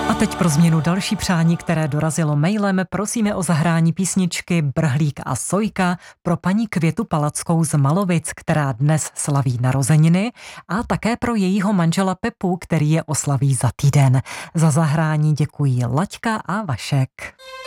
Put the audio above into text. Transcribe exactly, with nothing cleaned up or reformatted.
A teď pro změnu další přání, které dorazilo mailem, prosíme o zahrání písničky Brhlík a Sojka pro paní Květu Palackou z Malovic, která dnes slaví narozeniny, a také pro jejího manžela Pepu, který je oslaví za týden. Za zahrání děkují Laďka a Vašek.